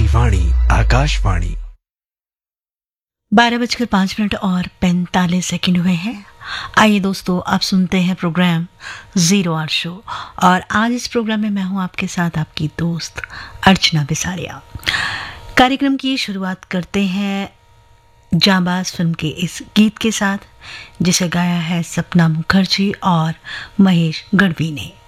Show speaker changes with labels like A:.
A: आपकी वाणी आकाशवाणी।
B: 12:05 और 45 सेकंड हुए हैं। आइए दोस्तों, आप सुनते हैं प्रोग्राम जीरो आवर शो और आज इस प्रोग्राम में मैं हूं आपके साथ आपकी दोस्त अर्चना बिसारिया। कार्यक्रम की शुरुआत करते हैं जांबाज फिल्म के इस गीत के साथ, जिसे गाया है सपना मुखर्जी और महेश गढ़वी ने।